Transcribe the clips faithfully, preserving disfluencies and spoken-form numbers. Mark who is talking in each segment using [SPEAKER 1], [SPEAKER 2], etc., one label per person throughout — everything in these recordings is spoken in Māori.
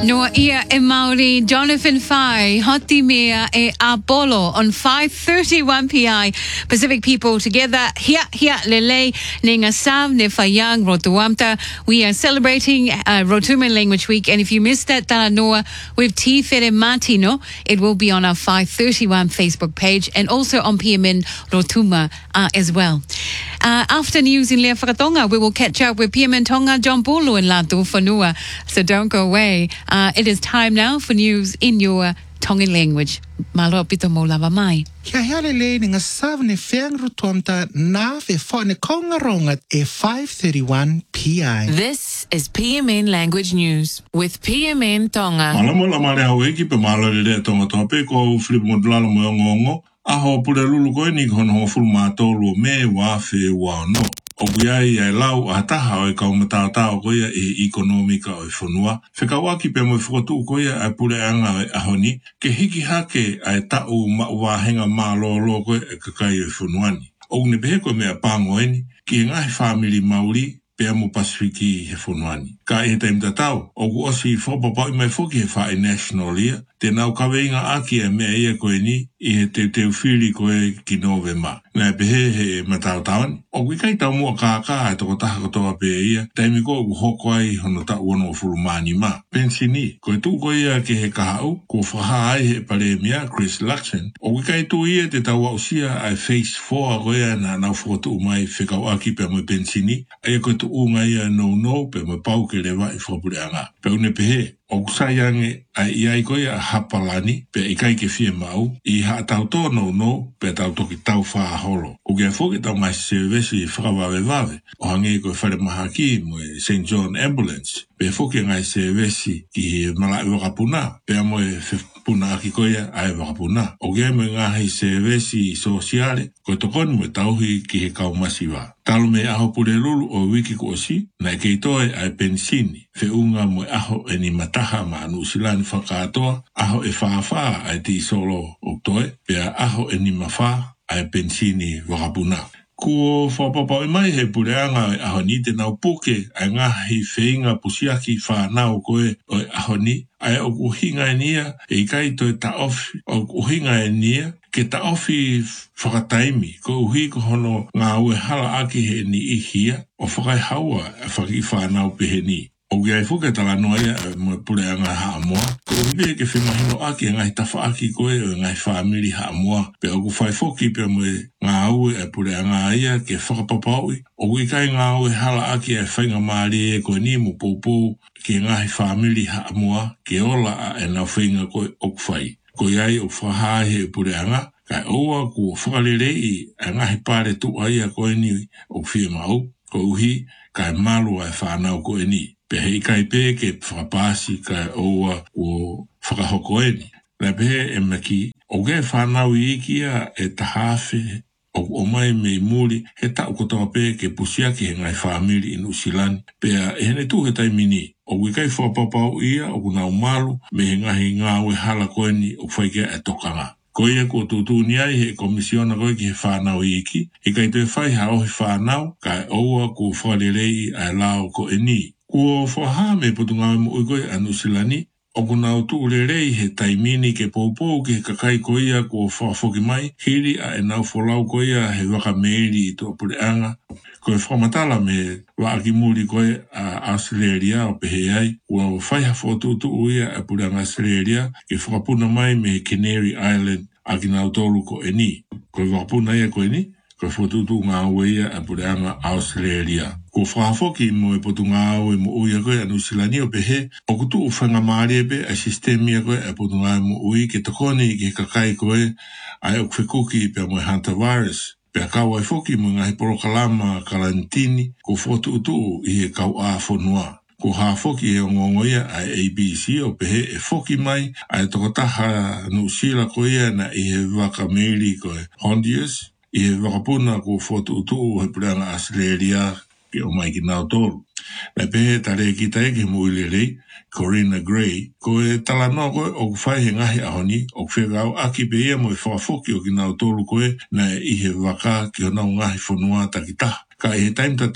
[SPEAKER 1] Noa ia e Māori, Jonathan Fai, Hoti Mea e Apollo on five thirty-one P I. Pacific people together. Hia, hia, lele, ninga sam, ne whaiang, rotuamta. We are celebrating uh, Rotuman Language Week. And if you missed that, tala noa, with T Fere Matino, it will be on our five thirty-one Facebook page and also on P M N Rotuma uh, as well. Uh, after news in Lea Whakatonga, we will catch up with P M N Tonga John Bolo in Latu Whanua. So don't go away. Uh, it is time now for news in your Tongan language. Malo pito mo lava mai.
[SPEAKER 2] Kia halele ni ngasavne feang rutuamta na fe fone kongarongat e five thirty-one P I.
[SPEAKER 3] This is P M N Language News with P M N Tonga.
[SPEAKER 4] Malamo la mare haweki pe malo le tonga tope ko flip modlala mo ngongo. Aho pule lulu ko ni kono ho ful matolo me wa fe wa no. Obuiai e lau a taha o e kaumatao koia e ekonomika o e whanua. Whekawaki pe mo whakatu koia e pule anga e ahoni, ke hiki hake a e tau mauwahenga mā lolo koe e kakai o e whanuani. O ne pehe koe mea pāngoeni, ki e ngahi whamili Māori, pea mo Pasifiki he whanuani. Ka e taim tatau, o ku osi whapapa i mai whoki he whae national ia, te nau kaweinga aki e mea ia koe ni, i he te teu whiri koe ki Novema. Nā pehe he matau tawani. O kui kai tau mua kākā e toko taha kotoa pe ia, taimi ko ku hoko ai hono ta uano o furumani ma. Pensi ni, koe tu koe ia ke he kahau, ko whaha ai he pare mea Chris Luxon. O kui kai tu ia te tau ausia ai Phase four koe ia na nau whakotu umai whekau aki pe mo pensi ni, ai koe tu unga ia no no pe mo pau ke lewa i whapure anga. Pe une pehe, o kusaiange ai iai koe a hapalani pe i kai ke fie mau, i ha tau tō no no pe tau toki tau wha holo. O kia fōke tau mai se vesi whakawawe wawe, o hange koe whare mahaki mo e Saint John Ambulance, pe fōke ngai se vesi ki he malai wakapuna, pe amo e puna aki koe ai wakapuna. O kia mo ngahi se vesi sosiale, koe tokoni mo tauhi ki he kaumasiwa. Talo me aho pure lulu o wiki ko osi, na kei toe ai pensini, fe unga mo aho e ni mataha ma anu silani whakatoa, aho e whaafaa ai ti solo o toe, pea aho e ni mawha ai pensini wakapuna. Ko whapapa i mai he pureanga e aho ni te nau puke ai ngahi wheinga pusiaki whanau koe o e aho ni, ai o kuhinga e nia e kai toi ta ofi, o kuhinga e nia, ke ta ofi whakataimi, ko uhi ko hono ngā ue hala aki he ni ihia, o whakai haua e whaki whanau pehe ni. O kia e whuke tala noia e mo pule a ngai haa moa, ko uhi ke whemahino aki e ngai tawha aki koe o ngai whamiri haa moa, pe o ku whai whoki pe mo ngā ue e pule a ngai ia ke whakapapaui, o kui kai ngā ue hala aki e whainga maari e koe ni mo poupou ke ngai whamiri haa moa, ke ola a e nau whainga koe o kwhai. Ko iai o whahahe e pure anga, kai oua ku whakarerei a ngahi pare tu aia koe ni o whia mau, ko uhi kai malu ai whanau koe ni. Pe hei kai pe ke whakapasi kai oua ku whakahoko e ni. La pehe e maki, o ke whanau i ikia e tahawhi, o o mai me muri, he tau kotoa pe ke pusiaki he ngai whamiri in Usilani, pea e hene tu he taimini. O wikai whapapau ia o kunau malu me he ngahi ngāwe hala koe ni o whaike e tokanga. Ko ia ko tutu ni ai he komisiona koe ki he whanau i iki, e kai te whai hao he whanau, kai oua ko whalerei ai lao ko e ni. Ko whaha me putungawe mo ui koe anu silani, o kunau tu urerei he taimini ke poupou ke he kakai ko ia ko whafoki mai, hiri a e nau wholau ko ia he waka meiri i tō pureanga, ko e whamatala me wa aki muri koe a Australia o pehe ai, ua o whaiha whotutu uia a pureanga Australia, ke whakapuna mai me Canary Island a ki nau tōru ko e ni. Ko e whakapuna ia ko e ni, ko e whotutu ngā uia a pureanga Australia. Ko whahafoki mo e potu ngā ue mo uia koe anu silani o pehe, o kutu u whanga maari e pe a sistemia koe a potu ngā mo ui ke takoni ke kakai koe ai o kwhekuki pe mo e hantavirus. Pea kau ai foki mo ngahi porokalama karantini ko whotu utu i he kau a whonua. Ko haa foki e o ngongoia ai A B C o pehe e foki mai ai tokotaha nu sila koe na i he waka meili koe Honduras, i he wakapuna ko whotu utu he puranga Australia ke o mai ki nau tōru. Nai pehe tare ki tae ke muilerei, Corina Gray, ko e tala no koe o kuwhai he ngahi ahoni, o kuwhegau aki pe ia mo e whafoki o ki nau tōru koe na i he waka ki o nau ngahi whanua takitaha. Ka e he taim tatau,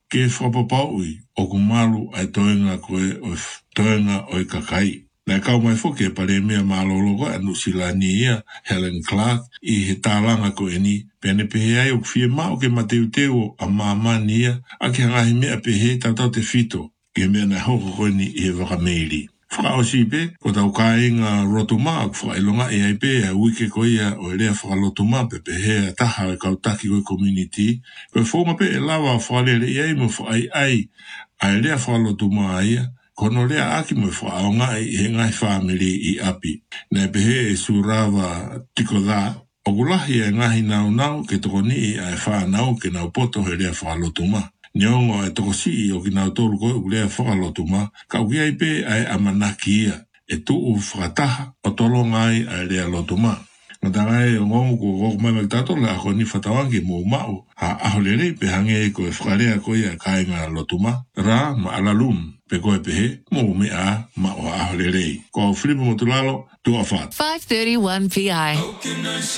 [SPEAKER 4] ke whapapaui o ku malu ai toenga koe o toenga o i kakai. Nai kau mai foke e pare mea malologo anu silani ia Helen Clark i he tālanga ko e ni pene pehe ai o fie mao ke mateu teo a mamani ia a ke hangahi mea pehe tautau te fito ke mea na hoko koe ni i he wakameiri. Whaka o sipe, ko tau ka inga rotuma ak whakailonga e ai pe a wike ko ia o e rea whakalotuma pe pehe a taha e kautaki koe community. Koe whonga pe e lawa whakalere i ai mo whakai ai a e rea whakalotuma ia. Kono lea aki mo whaaonga i he ngai whamiri i api. Nei pehe e surawa tiko dha. O kulahi e ngahi nau nau ke toko ni a e whanau ke nau poto he lea whakalotuma. Niongo e toko si o ki nau toru koe u lea whakalotuma. Ka uki ai pe a e amanaki ia. E tu u whakataha o tolo ngai a e lea lotuma. Ngata e o ngongu ko koko mai tato la ako ni whatawangi mo mau. Ha aho lere pe hange ko e whakarea koe a kainga lotuma. Ra ma alalum. Pe koe pehe, mo me a ma o aho lere. Ko Filipo Motulalo, tu a what.
[SPEAKER 3] five thirty-one P I.